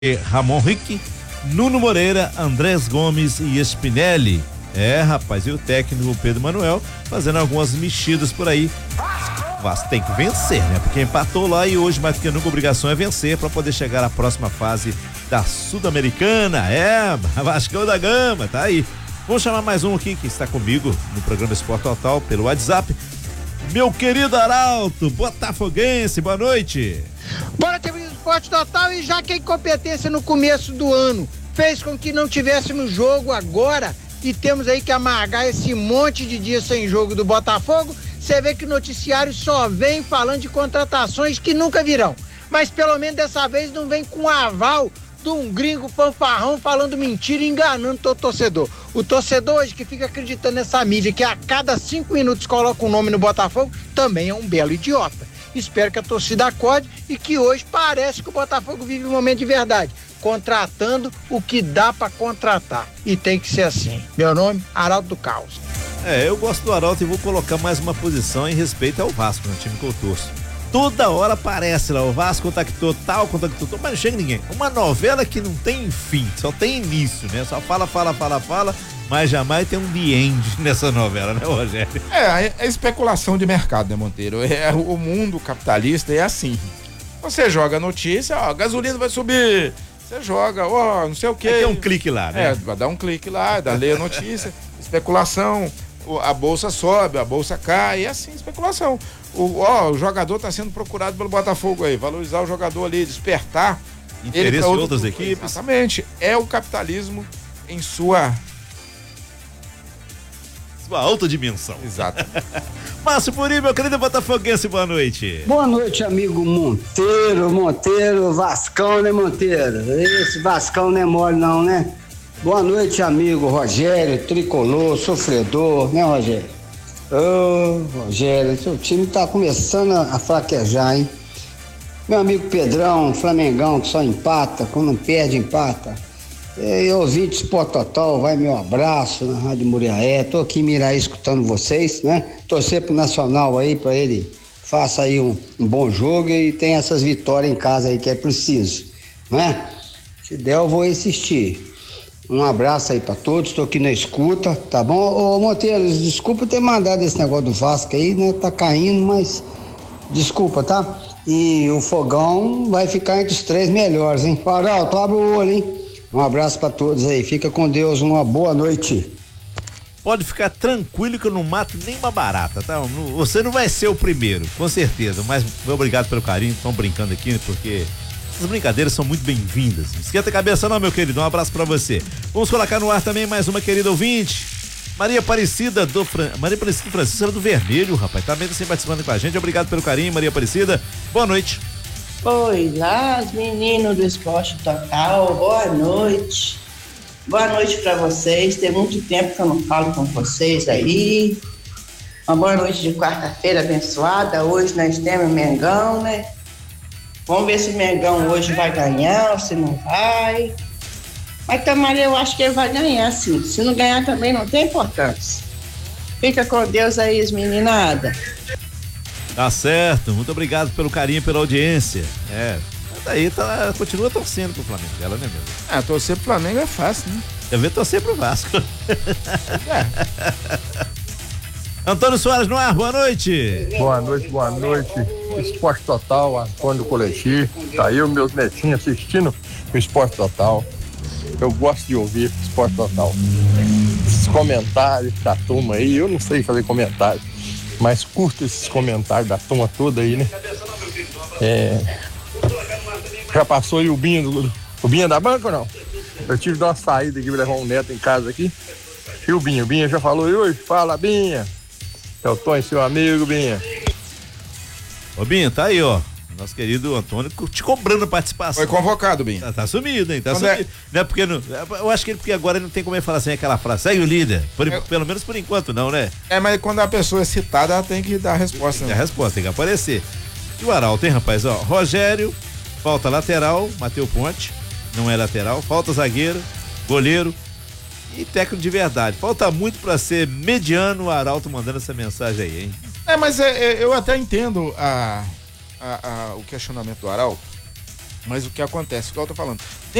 Ramon Rick, Nuno Moreira, Andrés Gomes e Spinelli. Rapaz, e o técnico Pedro Manuel fazendo algumas mexidas por aí. O Vasco tem que vencer, né? Porque empatou lá e hoje, mais do que nunca, a obrigação é vencer para poder chegar à próxima fase da Sul-Americana. Vascão da Gama, tá aí. Vamos chamar mais um aqui que está comigo no programa Esporte Total pelo WhatsApp. Meu querido Arauto, botafoguense, boa noite. Bora ter Esporte Total, e já que a incompetência no começo do ano fez com que não tivéssemos jogo agora e temos aí que amargar esse monte de dias sem jogo do Botafogo, você vê que o noticiário só vem falando de contratações que nunca virão. Mas pelo menos dessa vez não vem com aval de um gringo fanfarrão falando mentira e enganando todo torcedor. O torcedor hoje que fica acreditando nessa mídia que a cada 5 minutos coloca um nome no Botafogo também é um belo idiota. Espero que a torcida acorde e que hoje parece que o Botafogo vive um momento de verdade, contratando o que dá pra contratar. E tem que ser assim. Meu nome, Arauto do Caos. Eu gosto do Arauto e vou colocar mais uma posição em respeito ao Vasco, no time que eu torço. Toda hora aparece lá, o Vasco contactou tal, mas não chega ninguém. Uma novela que não tem fim, só tem início, né? Só fala, mas jamais tem um the end nessa novela, né, Rogério? É especulação de mercado, né, Monteiro? O mundo capitalista é assim. Você joga a notícia, gasolina vai subir. Você joga, não sei o quê. Tem um clique lá, né? Vai dar um clique lá, lê a notícia, especulação. A bolsa sobe, a bolsa cai, é assim, especulação. O jogador está sendo procurado pelo Botafogo aí, valorizar o jogador ali, despertar interesse de outras equipes. Exatamente, é o capitalismo em sua alta dimensão. Exato. Márcio Puri, meu querido botafoguense, boa noite. Boa noite, amigo Monteiro, Vascão, né, Monteiro? Esse Vascão não é mole não, né? Boa noite, amigo Rogério, tricolor, sofredor, né, Rogério? Rogério, seu time tá começando a fraquejar, hein? Meu amigo Pedrão, Flamengão, que só empata, quando não perde, empata. Ouvinte Sport Total, vai meu abraço na Rádio Muriaé, tô aqui em Miraí escutando vocês, né? Torcer pro Nacional aí, pra ele faça aí um bom jogo e tenha essas vitórias em casa aí que é preciso, né? Se der, eu vou insistir. Um abraço aí pra todos, tô aqui na escuta, tá bom? Ô Monteiro, desculpa ter mandado esse negócio do Vasco aí, né? Tá caindo, mas desculpa, tá? E o Fogão vai ficar entre os 3 melhores, hein? Arauto, abre o olho, hein? Um abraço pra todos aí, fica com Deus, uma boa noite. Pode ficar tranquilo que eu não mato nenhuma barata, tá? Você não vai ser o primeiro, com certeza, mas obrigado pelo carinho, estão brincando aqui, porque essas brincadeiras são muito bem-vindas. Não esquenta a cabeça não, meu querido, um abraço pra você. Vamos colocar no ar também mais uma querida ouvinte, Maria Aparecida Francisco, era do Vermelho, rapaz, tá mesmo assim participando com a gente, obrigado pelo carinho, Maria Aparecida, boa noite. Oi, lá, os meninos do Esporte Total, boa noite. Boa noite pra vocês, tem muito tempo que eu não falo com vocês aí. Uma boa noite de quarta-feira abençoada, hoje nós temos o Mengão, né? Vamos ver se o Mengão hoje vai ganhar ou se não vai. Mas também eu acho que ele vai ganhar, sim. Se não ganhar também não tem importância. Fica com Deus aí, meninada. Tá certo, muito obrigado pelo carinho, pela audiência. Daí continua torcendo pro Flamengo, ela não é mesmo? Torcer pro Flamengo é fácil, né? Deve torcer pro Vasco. Antônio Soares no ar, boa noite. Boa noite. Esporte Total, Antônio Coleti. Tá aí os meus netinhos assistindo o Esporte Total. Eu gosto de ouvir Esporte Total. Esses comentários da turma aí, eu não sei fazer comentário, mas curto esses comentários da turma toda aí, né? Já passou aí o Binha da banca ou não? Eu tive de dar uma saída aqui pra levar um neto em casa aqui. E o Binha já falou, oi, fala Binha. Eu tô em seu amigo, Binha. Ô Binha, tá aí, ó. Nosso querido Antônio te cobrando a participação. Foi convocado, Binha. Tá sumido, hein? Sumido. Não é porque eu acho que porque agora não tem como ele falar assim aquela frase, segue o líder. Pelo menos por enquanto não, né? Mas quando a pessoa é citada, ela tem que dar a resposta. Tem a resposta, tem que aparecer. E o Arauto, hein, rapaz? Ó, Rogério, falta lateral, Matheus Ponte, não é lateral, falta zagueiro, goleiro e técnico de verdade. Falta muito pra ser mediano, o Arauto mandando essa mensagem aí, hein? Mas eu até entendo o questionamento do Arauto, Mas o que acontece, igual eu tô falando,